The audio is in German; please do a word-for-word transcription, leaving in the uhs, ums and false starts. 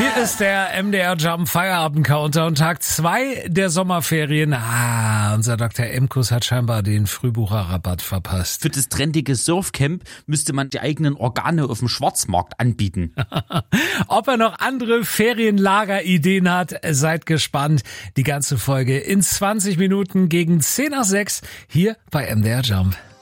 Hier ist der M D R Jump Feierabend-Counter und Tag zwei der Sommerferien. Ah, unser Doktor Emkus hat scheinbar den Frühbucherrabatt verpasst. Für das trendige Surfcamp müsste man die eigenen Organe auf dem Schwarzmarkt anbieten. Ob er noch andere Ferienlager-Ideen hat, seid gespannt. Die ganze Folge in zwanzig Minuten gegen zehn nach sechs hier bei M D R Jump.